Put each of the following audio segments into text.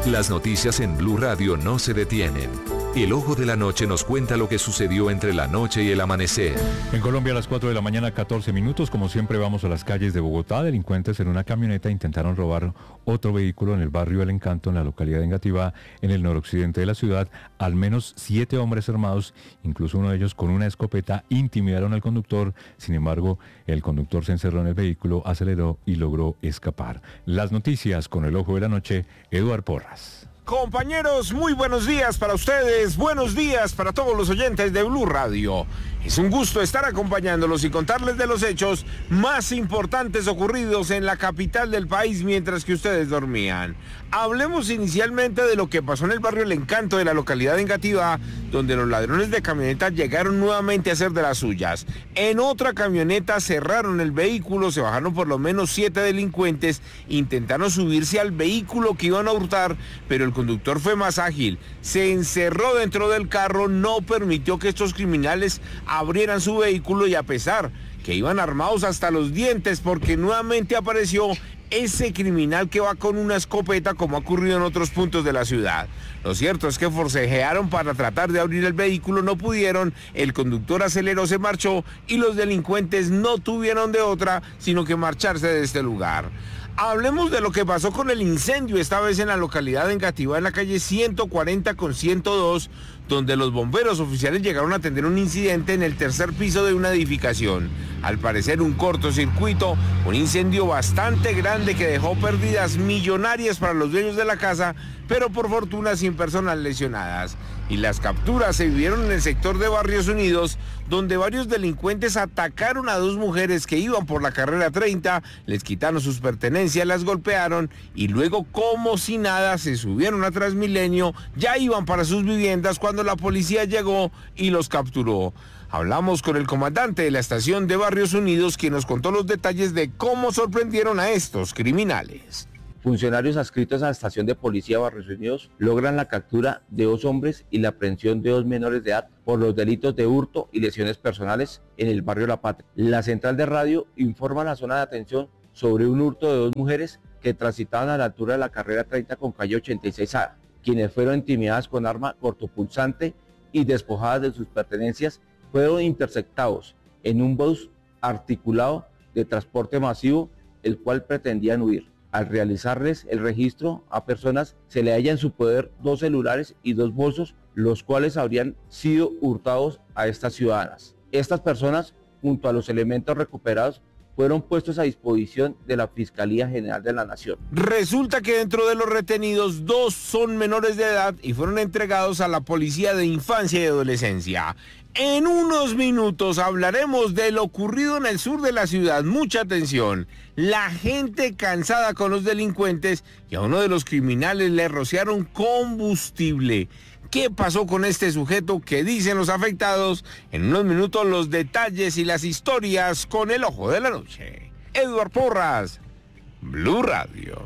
Las noticias en Blue Radio no se detienen. El Ojo de la Noche nos cuenta lo que sucedió entre la noche y el amanecer. En Colombia a las 4 de la mañana, 14 minutos. Como siempre vamos a las calles de Bogotá. Delincuentes en una camioneta intentaron robar otro vehículo en el barrio El Encanto, en la localidad de Engativá, en el noroccidente de la ciudad. Al menos 7 hombres armados, incluso uno de ellos con una escopeta, intimidaron al conductor. Sin embargo, el conductor se encerró en el vehículo, aceleró y logró escapar. Las noticias con el Ojo de la Noche, Eduard Porras. Compañeros, muy buenos días para ustedes, buenos días para todos los oyentes de Blue Radio. Es un gusto estar acompañándolos y contarles de los hechos más importantes ocurridos en la capital del país mientras que ustedes dormían. Hablemos inicialmente de lo que pasó en el barrio El Encanto de la localidad de Engativá, donde los ladrones de camionetas llegaron nuevamente a hacer de las suyas. En otra camioneta cerraron el vehículo, se bajaron por lo menos 7 delincuentes, intentaron subirse al vehículo que iban a hurtar, pero el conductor fue más ágil, se encerró dentro del carro, no permitió que estos criminales abrieran su vehículo y a pesar que iban armados hasta los dientes porque nuevamente apareció ese criminal que va con una escopeta como ha ocurrido en otros puntos de la ciudad. Lo cierto es que forcejearon para tratar de abrir el vehículo, no pudieron, el conductor aceleró, se marchó y los delincuentes no tuvieron de otra sino que marcharse de este lugar. Hablemos de lo que pasó con el incendio, esta vez en la localidad de Engativá, en la calle 140 con 102, donde los bomberos oficiales llegaron a atender un incidente en el tercer piso de una edificación. Al parecer un cortocircuito, un incendio bastante grande que dejó pérdidas millonarias para los dueños de la casa, pero por fortuna sin personas lesionadas. Y las capturas se vivieron en el sector de Barrios Unidos, donde varios delincuentes atacaron a 2 mujeres que iban por la carrera 30, les quitaron sus pertenencias, las golpearon y luego, como si nada, se subieron a Transmilenio, ya iban para sus viviendas cuando la policía llegó y los capturó. Hablamos con el comandante de la estación de Barrios Unidos, quien nos contó los detalles de cómo sorprendieron a estos criminales. Funcionarios adscritos a la estación de policía Barrios Unidos logran la captura de 2 hombres y la aprehensión de 2 menores de edad por los delitos de hurto y lesiones personales en el barrio La Patria. La central de radio informa a la zona de atención sobre un hurto de 2 mujeres que transitaban a la altura de la carrera 30 con calle 86A, quienes fueron intimidadas con arma cortopulsante y despojadas de sus pertenencias, fueron interceptados en un bus articulado de transporte masivo, el cual pretendían huir. Al realizarles el registro a personas, se le halla en su poder 2 celulares y 2 bolsos, los cuales habrían sido hurtados a estas ciudadanas. Estas personas, junto a los elementos recuperados, fueron puestos a disposición de la Fiscalía General de la Nación. Resulta que dentro de los retenidos 2 son menores de edad y fueron entregados a la Policía de Infancia y Adolescencia. En unos minutos hablaremos de lo ocurrido en el sur de la ciudad. Mucha atención. La gente cansada con los delincuentes y a uno de los criminales le rociaron combustible. ¿Qué pasó con este sujeto? ¿Qué dicen los afectados? En unos minutos los detalles y las historias con el Ojo de la Noche. Eduard Porras, Blue Radio.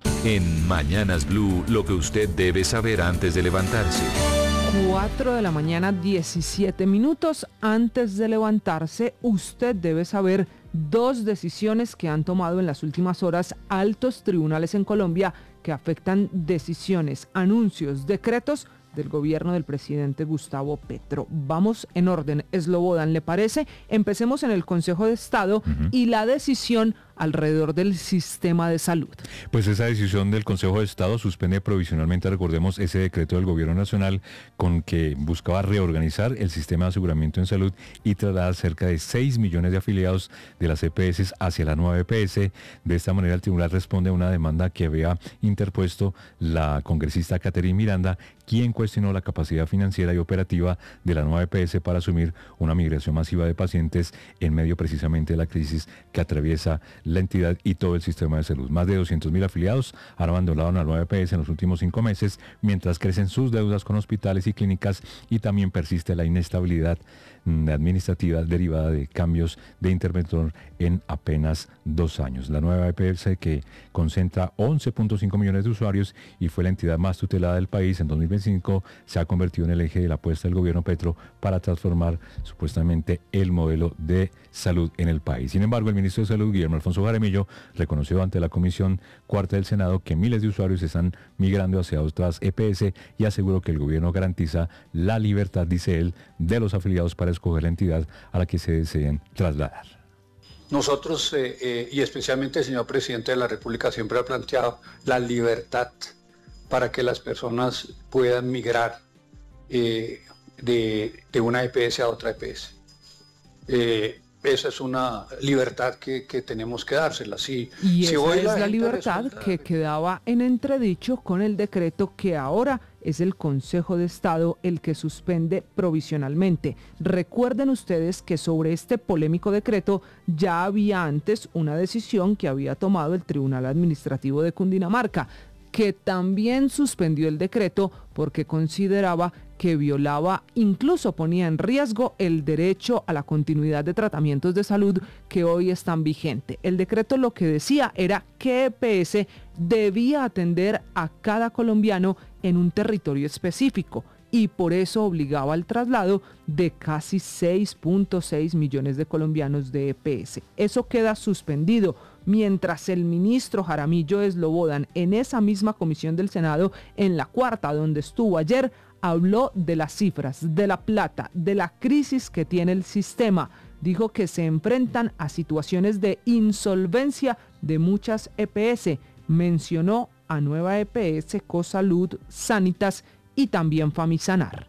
En Mañanas Blue, lo que usted debe saber antes de levantarse. 4 de la mañana, 17 minutos. Antes de levantarse, usted debe saber 2 decisiones que han tomado en las últimas horas altos tribunales en Colombia que afectan decisiones, anuncios, decretos del gobierno del presidente Gustavo Petro. Vamos en orden, Slobodan, ¿le parece? Empecemos en el Consejo de Estado y la decisión alrededor del sistema de salud. Pues esa decisión del Consejo de Estado suspende provisionalmente, recordemos, ese decreto del gobierno nacional con que buscaba reorganizar el sistema de aseguramiento en salud y trasladar cerca de 6 millones de afiliados de las EPS hacia la nueva EPS. De esta manera el tribunal responde a una demanda que había interpuesto la congresista Catherine Miranda, quien cuestionó la capacidad financiera y operativa de la nueva EPS para asumir una migración masiva de pacientes en medio precisamente de la crisis que atraviesa la entidad y todo el sistema de salud. Más de 200.000 afiliados han abandonado la nueva EPS en los últimos 5 meses, mientras crecen sus deudas con hospitales y clínicas y también persiste la inestabilidad administrativa derivada de cambios de interventor en apenas 2 años. La nueva EPS, que concentra 11.5 millones de usuarios y fue la entidad más tutelada del país en 2025, se ha convertido en el eje de la apuesta del gobierno Petro para transformar supuestamente el modelo de salud en el país. Sin embargo, el ministro de Salud, Guillermo Alfonso Jaramillo, reconoció ante la Comisión Cuarta del Senado que miles de usuarios están migrando hacia otras EPS y aseguró que el gobierno garantiza la libertad, dice él, de los afiliados para escoger la entidad a la que se deseen trasladar. Nosotros, y especialmente el señor presidente de la República, siempre ha planteado la libertad para que las personas puedan migrar de una EPS a otra EPS. Esa es una libertad que tenemos que dársela. Y esa es la libertad que quedaba en entredicho con el decreto que ahora es el Consejo de Estado el que suspende provisionalmente. Recuerden ustedes que sobre este polémico decreto ya había antes una decisión que había tomado el Tribunal Administrativo de Cundinamarca, que también suspendió el decreto porque consideraba que violaba, incluso ponía en riesgo el derecho a la continuidad de tratamientos de salud que hoy están vigentes. El decreto lo que decía era que EPS debía atender a cada colombiano en un territorio específico y por eso obligaba al traslado de casi 6.6 millones de colombianos de EPS. Eso queda suspendido, mientras el ministro Jaramillo Eslobodan, en esa misma comisión del Senado, en la cuarta donde estuvo ayer, habló de las cifras, de la plata, de la crisis que tiene el sistema. Dijo que se enfrentan a situaciones de insolvencia de muchas EPS. Mencionó a Nueva EPS, Cosalud, Sanitas y también Famisanar.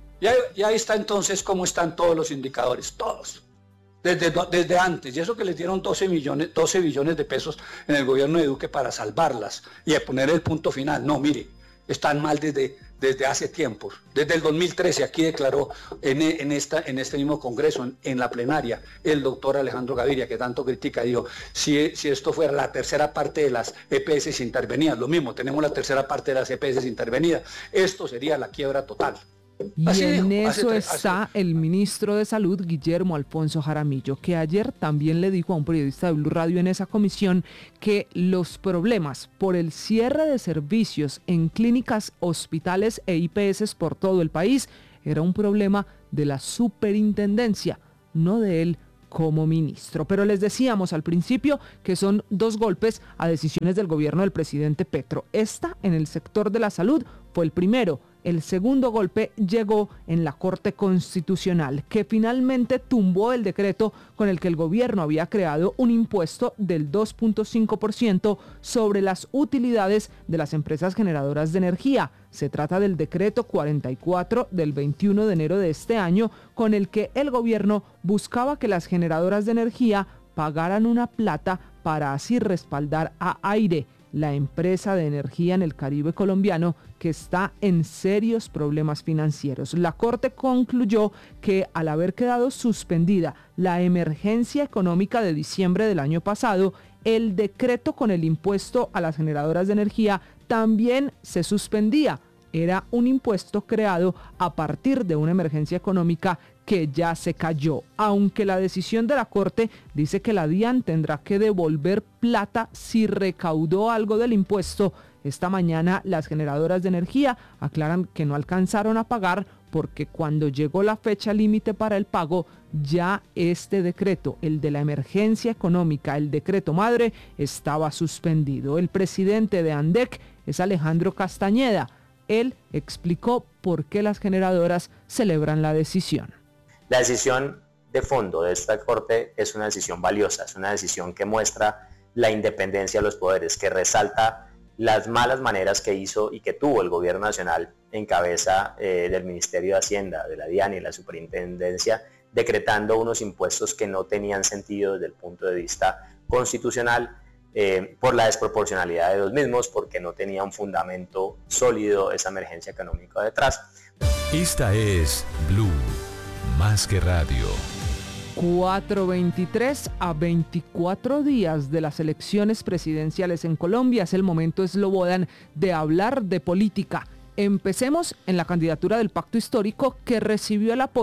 Y ahí está entonces cómo están todos los indicadores, todos. Desde antes, y eso que les dieron 12 billones de pesos en el gobierno de Duque para salvarlas y a poner el punto final. No, mire, están mal desde hace tiempo. Desde el 2013, aquí declaró en este mismo congreso, en la plenaria, el doctor Alejandro Gaviria, que tanto critica, dijo, si esto fuera la tercera parte de las EPS intervenidas, lo mismo, tenemos la tercera parte de las EPS intervenidas, esto sería la quiebra total. Y en eso está el ministro de Salud, Guillermo Alfonso Jaramillo, que ayer también le dijo a un periodista de Blue Radio en esa comisión que los problemas por el cierre de servicios en clínicas, hospitales e IPS por todo el país era un problema de la superintendencia, no de él como ministro. Pero les decíamos al principio que son 2 golpes a decisiones del gobierno del presidente Petro. Esta en el sector de la salud fue el primero. El segundo golpe llegó en la Corte Constitucional, que finalmente tumbó el decreto con el que el gobierno había creado un impuesto del 2.5% sobre las utilidades de las empresas generadoras de energía. Se trata del decreto 44 del 21 de enero de este año, con el que el gobierno buscaba que las generadoras de energía pagaran una plata para así respaldar a Aire, la empresa de energía en el Caribe colombiano que está en serios problemas financieros. La Corte concluyó que al haber quedado suspendida la emergencia económica de diciembre del año pasado, el decreto con el impuesto a las generadoras de energía también se suspendía. Era un impuesto creado a partir de una emergencia económica que ya se cayó, aunque la decisión de la Corte dice que la DIAN tendrá que devolver plata si recaudó algo del impuesto. Esta mañana las generadoras de energía aclaran que no alcanzaron a pagar porque cuando llegó la fecha límite para el pago, ya este decreto, el de la emergencia económica, el decreto madre, estaba suspendido. El presidente de ANDEC es Alejandro Castañeda. Él explicó por qué las generadoras celebran la decisión. La decisión de fondo de esta Corte es una decisión valiosa, es una decisión que muestra la independencia de los poderes, que resalta las malas maneras que hizo y que tuvo el gobierno nacional en cabeza del Ministerio de Hacienda, de la DIAN y de la Superintendencia, decretando unos impuestos que no tenían sentido desde el punto de vista constitucional, por la desproporcionalidad de los mismos, porque no tenía un fundamento sólido esa emergencia económica detrás. Esta es Blue, más que radio. 4:23 a 24 días de las elecciones presidenciales en Colombia. Es el momento, Eslobodan, de hablar de política. Empecemos en la candidatura del Pacto Histórico, que recibió el apoyo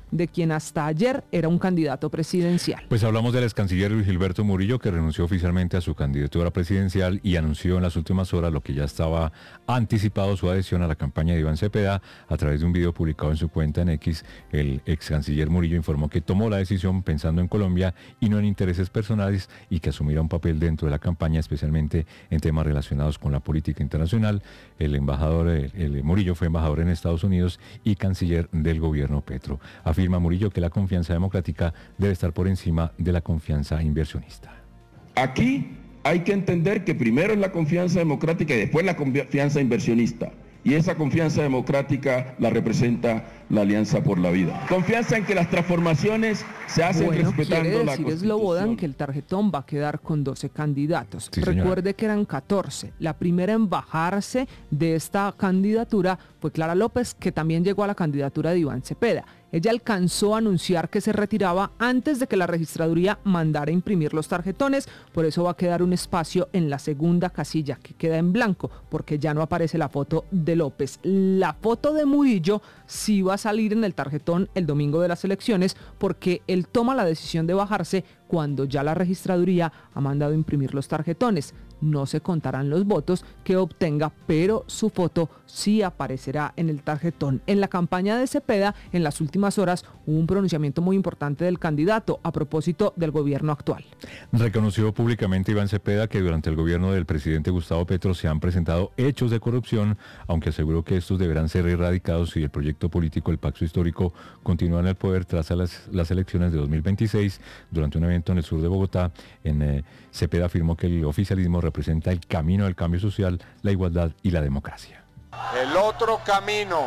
de quien hasta ayer era un candidato presidencial. Pues hablamos del ex canciller Luis Gilberto Murillo, que renunció oficialmente a su candidatura presidencial y anunció en las últimas horas lo que ya estaba anticipado, su adhesión a la campaña de Iván Cepeda. A través de un video publicado en su cuenta en X, el ex canciller Murillo informó que tomó la decisión pensando en Colombia y no en intereses personales, y que asumirá un papel dentro de la campaña, especialmente en temas relacionados con la política internacional. El embajador, el Murillo fue embajador en Estados Unidos y canciller del gobierno Petro. Afirma Murillo que la confianza democrática debe estar por encima de la confianza inversionista. Aquí hay que entender que primero es la confianza democrática y después la confianza inversionista. Y esa confianza democrática la representa la Alianza por la Vida. Confianza en que las transformaciones se hacen respetando la Constitución. Slobodan que el tarjetón va a quedar con 12 candidatos. Sí, recuerde que eran 14. La primera en bajarse de esta candidatura fue Clara López, que también llegó a la candidatura de Iván Cepeda. Ella alcanzó a anunciar que se retiraba antes de que la registraduría mandara a imprimir los tarjetones, por eso va a quedar un espacio en la segunda casilla que queda en blanco, porque ya no aparece la foto de López. La foto de Murillo sí va a salir en el tarjetón el domingo de las elecciones, porque él toma la decisión de bajarse cuando ya la registraduría ha mandado a imprimir los tarjetones. No se contarán los votos que obtenga, pero su foto sí aparecerá en el tarjetón. En la campaña de Cepeda, en las últimas horas, hubo un pronunciamiento muy importante del candidato a propósito del gobierno actual. Reconoció públicamente Iván Cepeda que durante el gobierno del presidente Gustavo Petro se han presentado hechos de corrupción, aunque aseguró que estos deberán ser erradicados si el proyecto político del Pacto Histórico continúa en el poder tras las elecciones de 2026. Durante un evento en el sur de Bogotá, Cepeda afirmó que el oficialismo representa el camino del cambio social, la igualdad y la democracia. El otro camino,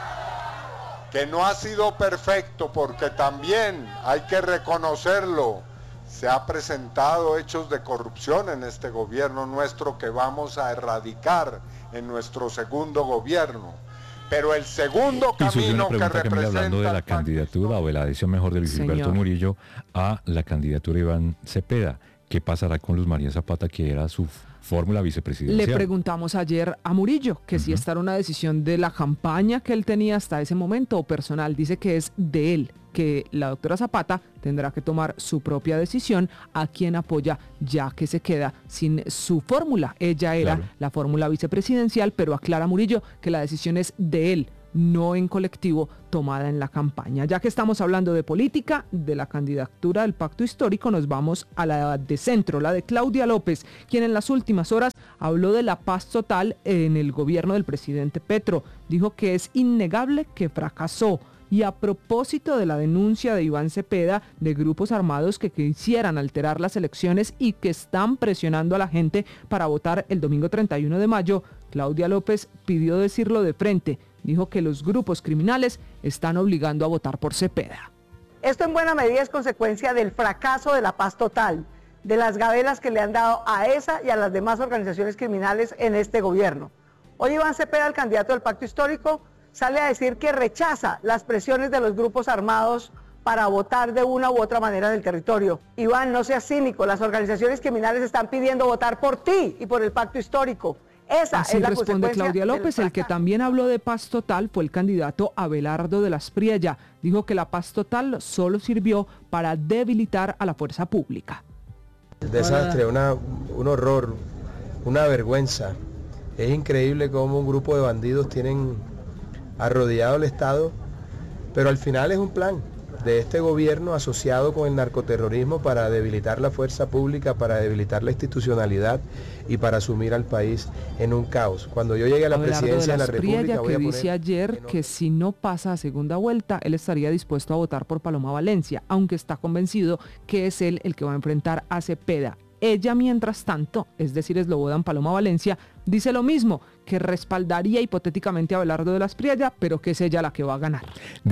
que no ha sido perfecto porque también hay que reconocerlo, se ha presentado hechos de corrupción en este gobierno nuestro que vamos a erradicar en nuestro segundo gobierno. Pero el segundo camino que representa... hablando de la candidatura o de la adhesión mejor de Luis Gilberto Murillo a la candidatura de Iván Cepeda. ¿Qué pasará con Luz María Zapata, que era su fórmula vicepresidencial? Le preguntamos ayer a Murillo que si esta era una decisión de la campaña que él tenía hasta ese momento o personal. Dice que es de él, que la doctora Zapata tendrá que tomar su propia decisión a quien apoya, ya que se queda sin su fórmula. Ella era la fórmula vicepresidencial, pero aclara Murillo que la decisión es de él, no en colectivo, tomada en la campaña. Ya que estamos hablando de política, de la candidatura del Pacto Histórico, nos vamos a la de centro, la de Claudia López, quien en las últimas horas habló de la paz total en el gobierno del presidente Petro. Dijo que es innegable que fracasó. Y a propósito de la denuncia de Iván Cepeda de grupos armados que quisieran alterar las elecciones y que están presionando a la gente para votar el domingo 31 de mayo, Claudia López pidió decirlo de frente. Dijo que los grupos criminales están obligando a votar por Cepeda. Esto en buena medida es consecuencia del fracaso de la paz total, de las gabelas que le han dado a esa y a las demás organizaciones criminales en este gobierno. Hoy Iván Cepeda, el candidato del Pacto Histórico, sale a decir que rechaza las presiones de los grupos armados para votar de una u otra manera en el territorio. Iván, no seas cínico, las organizaciones criminales están pidiendo votar por ti y por el Pacto Histórico. Así responde Claudia López. El que también habló de paz total fue el candidato Abelardo de las Priella. Dijo que la paz total solo sirvió para debilitar a la fuerza pública. Desastre, un horror, una vergüenza. Es increíble cómo un grupo de bandidos tienen arrodillado el Estado, pero al final es un plan de este gobierno asociado con el narcoterrorismo para debilitar la fuerza pública, para debilitar la institucionalidad y para sumir al país en un caos. Cuando yo llegue a la presidencia de la República, voy a poner... dice ayer que si no pasa a segunda vuelta, él estaría dispuesto a votar por Paloma Valencia, aunque está convencido que es él el que va a enfrentar a Cepeda. Ella, mientras tanto, es decir, Slobodan Paloma Valencia, dice lo mismo, que respaldaría hipotéticamente a Abelardo de las Priella, pero que es ella la que va a ganar.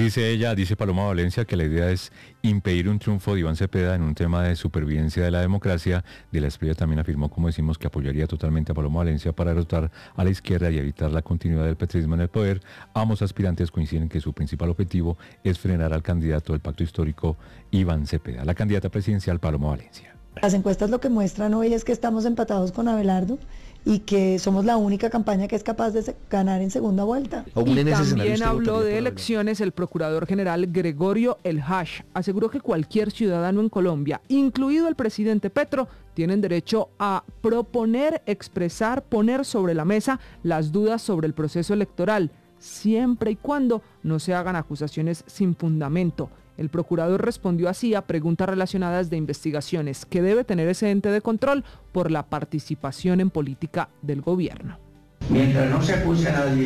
Dice Paloma Valencia, que la idea es impedir un triunfo de Iván Cepeda en un tema de supervivencia de la democracia. De las Priella también afirmó, como decimos, que apoyaría totalmente a Paloma Valencia para derrotar a la izquierda y evitar la continuidad del petrismo en el poder. Ambos aspirantes coinciden que su principal objetivo es frenar al candidato del Pacto Histórico, Iván Cepeda. La candidata presidencial, Paloma Valencia. Las encuestas lo que muestran hoy es que estamos empatados con Abelardo y que somos la única campaña que es capaz de ganar en segunda vuelta. Y también habló de elecciones el procurador general Gregorio El Hash. Aseguró que cualquier ciudadano en Colombia, incluido el presidente Petro, tienen derecho a proponer, expresar, poner sobre la mesa las dudas sobre el proceso electoral, siempre y cuando no se hagan acusaciones sin fundamento. El procurador respondió así a preguntas relacionadas de investigaciones que debe tener ese ente de control por la participación en política del gobierno. Mientras no se acuse a nadie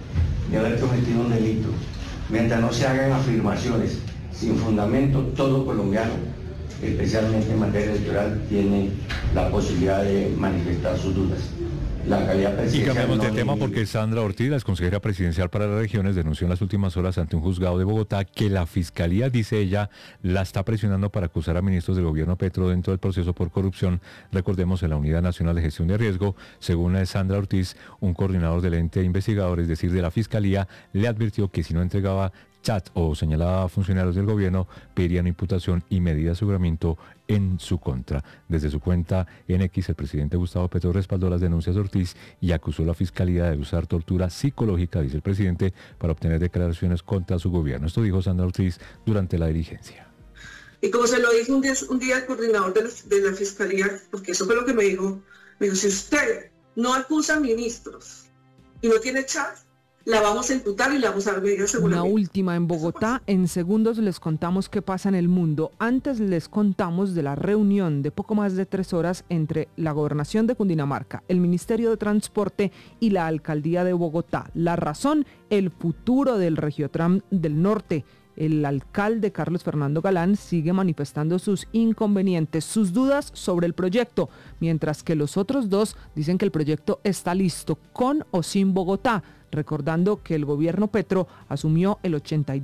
de haber cometido un delito, mientras no se hagan afirmaciones sin fundamento, todo colombiano, especialmente en materia electoral, tiene la posibilidad de manifestar sus dudas. La calidad presidencial. Y cambiamos de tema porque Sandra Ortiz, la consejera presidencial para las regiones, denunció en las últimas horas ante un juzgado de Bogotá que la fiscalía, dice ella, la está presionando para acusar a ministros del gobierno Petro dentro del proceso por corrupción. Recordemos, en la Unidad Nacional de Gestión de Riesgo, según Sandra Ortiz, un coordinador del ente investigador, es decir, de la fiscalía, le advirtió que si no entregaba chat o señalaba a funcionarios del gobierno, pedirían imputación y medida de aseguramiento en su contra. Desde su cuenta en X, el presidente Gustavo Petro respaldó las denuncias de Ortiz y acusó a la fiscalía de usar tortura psicológica, dice el presidente, para obtener declaraciones contra su gobierno. Esto dijo Sandra Ortiz durante la diligencia. Y como se lo dijo un día el coordinador de la fiscalía, porque eso fue lo que me dijo, si usted no acusa a ministros y no tiene chat, la vamos a imputar y la vamos a dar medidas Una última en Bogotá. En segundos les contamos qué pasa en el mundo. Antes les contamos de la reunión de poco más de 3 horas entre la Gobernación de Cundinamarca, el Ministerio de Transporte y la Alcaldía de Bogotá. La razón, el futuro del Regiotram del Norte. El alcalde Carlos Fernando Galán sigue manifestando sus inconvenientes, sus dudas sobre el proyecto, mientras que los otros dos dicen que el proyecto está listo, con o sin Bogotá, recordando que el gobierno Petro asumió el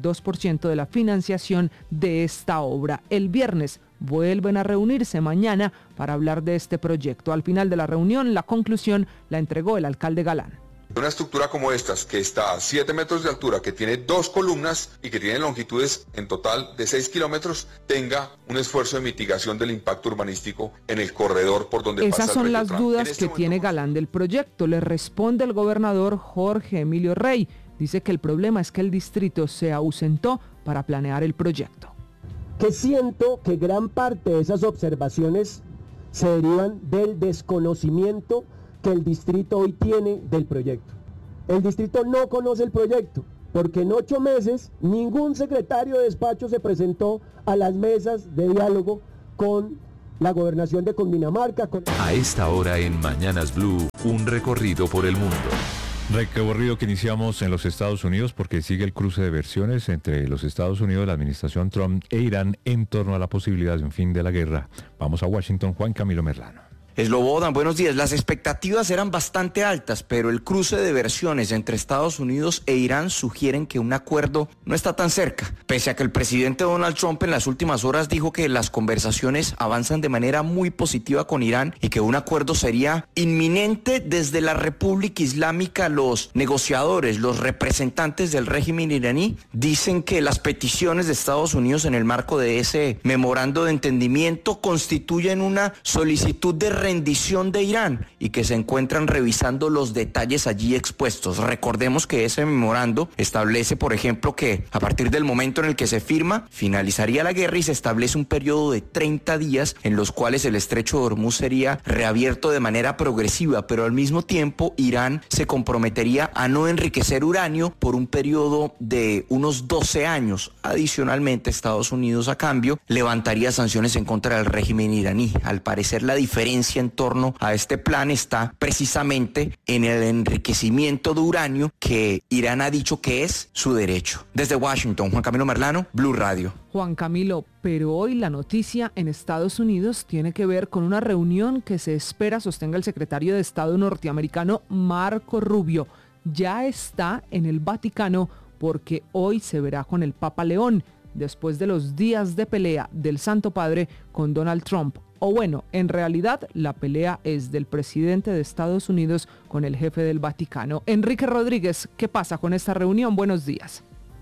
82% de la financiación de esta obra. El viernes vuelven a reunirse mañana para hablar de este proyecto. Al final de la reunión, la conclusión la entregó el alcalde Galán. Una estructura como estas, que está a 7 metros de altura, que tiene 2 columnas y que tiene longitudes en total de 6 kilómetros, tenga un esfuerzo de mitigación del impacto urbanístico en el corredor por donde pasa el Esas son las Regiotram. dudas que tiene Galán del proyecto. Le responde el gobernador Jorge Emilio Rey. Dice que el problema es que el distrito se ausentó para planear el proyecto. Que siento que gran parte de esas observaciones se derivan del desconocimiento que el distrito hoy tiene del proyecto. El distrito no conoce el proyecto, porque en 8 meses ningún secretario de despacho se presentó a las mesas de diálogo con la gobernación de Cundinamarca. A esta hora en Mañanas Blue, un recorrido por el mundo. Recorrido que iniciamos en los Estados Unidos porque sigue el cruce de versiones entre los Estados Unidos, la administración Trump e Irán en torno a la posibilidad de un fin de la guerra. Vamos a Washington, Juan Camilo Merlano. Slobodan, buenos días. Las expectativas eran bastante altas, pero el cruce de versiones entre Estados Unidos e Irán sugieren que un acuerdo no está tan cerca. Pese a que el presidente Donald Trump en las últimas horas dijo que las conversaciones avanzan de manera muy positiva con Irán y que un acuerdo sería inminente, desde la República Islámica los negociadores, los representantes del régimen iraní, dicen que las peticiones de Estados Unidos en el marco de ese memorando de entendimiento constituyen una solicitud de rendición de Irán y que se encuentran revisando los detalles allí expuestos. Recordemos que ese memorando establece, por ejemplo, que a partir del momento en el que se firma, finalizaría la guerra y se establece un periodo de 30 días en los cuales el estrecho de Hormuz sería reabierto de manera progresiva, pero al mismo tiempo Irán se comprometería a no enriquecer uranio por un periodo de unos 12 años. Adicionalmente, Estados Unidos, a cambio, levantaría sanciones en contra del régimen iraní. Al parecer, la diferencia en torno a este plan está precisamente en el enriquecimiento de uranio, que Irán ha dicho que es su derecho. Desde Washington, Juan Camilo Merlano, Blue Radio. Juan Camilo, pero hoy la noticia en Estados Unidos tiene que ver con una reunión que se espera sostenga el secretario de Estado norteamericano Marco Rubio. Ya está en el Vaticano porque hoy se verá con el Papa León, después de los días de pelea del Santo Padre con Donald Trump. O bueno, en realidad la pelea es del presidente de Estados Unidos con el jefe del Vaticano. Enrique Rodríguez, ¿qué pasa con esta reunión? Buenos días.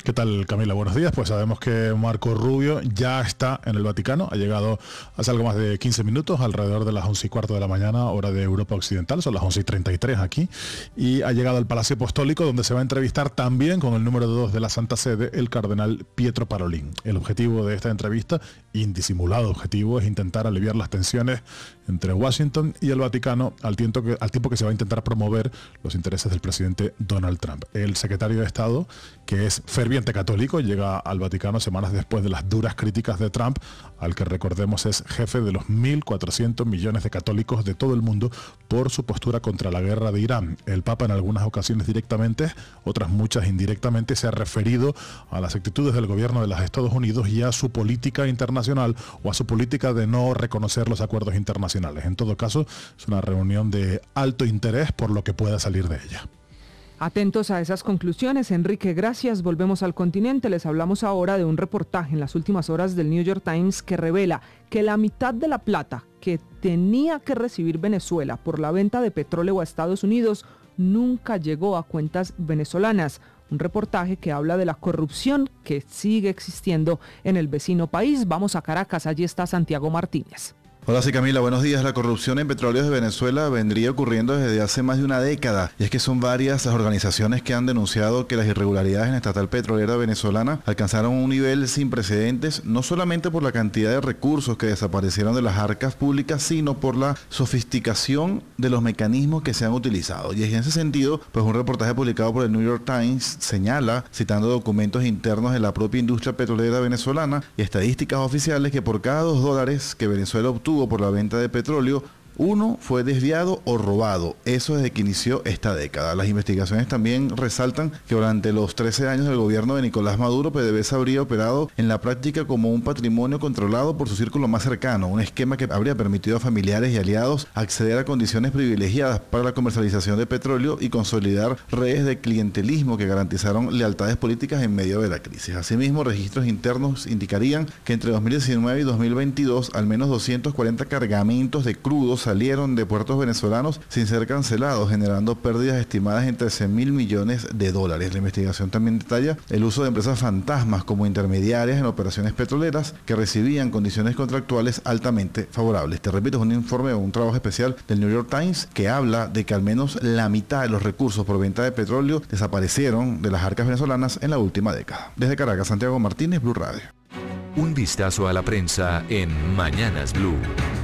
¿Qué tal, Camila? Buenos días. Pues sabemos que Marco Rubio ya está en el Vaticano. Ha llegado hace algo más de 15 minutos, alrededor de las 11:15 de la mañana, hora de Europa Occidental. Son las 11:33 aquí. Y ha llegado al Palacio Apostólico, donde se va a entrevistar también con el número 2 de la Santa Sede, el cardenal Pietro Parolin. El objetivo de esta entrevista, indisimulado objetivo, es intentar aliviar las tensiones entre Washington y el Vaticano al tiempo que se va a intentar promover los intereses del presidente Donald Trump. El secretario de Estado, que es ferviente católico, llega al Vaticano semanas después de las duras críticas de Trump, al que recordemos es jefe de los 1.400 millones de católicos de todo el mundo por su postura contra la guerra de Irán. El Papa en algunas ocasiones directamente, otras muchas indirectamente, se ha referido a las actitudes del gobierno de los Estados Unidos y a su política internacional o a su política de no reconocer los acuerdos internacionales. En todo caso, es una reunión de alto interés por lo que pueda salir de ella. Atentos a esas conclusiones, Enrique, gracias. Volvemos al continente. Les hablamos ahora de un reportaje en las últimas horas del New York Times que revela que la mitad de la plata que tenía que recibir Venezuela por la venta de petróleo a Estados Unidos nunca llegó a cuentas venezolanas. Un reportaje que habla de la corrupción que sigue existiendo en el vecino país. Vamos a Caracas, allí está Santiago Martínez. Hola, sí, Camila, buenos días. La corrupción en petróleos de Venezuela vendría ocurriendo desde hace más de una década, y es que son varias las organizaciones que han denunciado que las irregularidades en la estatal petrolera venezolana alcanzaron un nivel sin precedentes, no solamente por la cantidad de recursos que desaparecieron de las arcas públicas, sino por la sofisticación de los mecanismos que se han utilizado. Y en ese sentido, pues un reportaje publicado por el New York Times señala, citando documentos internos de la propia industria petrolera venezolana y estadísticas oficiales, que por cada $2 que Venezuela obtuvo por la venta de petróleo, uno fue desviado o robado. Eso desde que inició esta década. Las investigaciones también resaltan que durante los 13 años del gobierno de Nicolás Maduro, PDVSA habría operado en la práctica como un patrimonio controlado por su círculo más cercano, un esquema que habría permitido a familiares y aliados acceder a condiciones privilegiadas para la comercialización de petróleo y consolidar redes de clientelismo que garantizaron lealtades políticas en medio de la crisis. Asimismo, registros internos indicarían que entre 2019 y 2022 al menos 240 cargamentos de crudos salieron de puertos venezolanos sin ser cancelados, generando pérdidas estimadas en $13.000 millones. La investigación también detalla el uso de empresas fantasmas como intermediarias en operaciones petroleras que recibían condiciones contractuales altamente favorables. Te repito, es un informe o un trabajo especial del New York Times que habla de que al menos la mitad de los recursos por venta de petróleo desaparecieron de las arcas venezolanas en la última década. Desde Caracas, Santiago Martínez, Blue Radio. Un vistazo a la prensa en Mañanas Blue.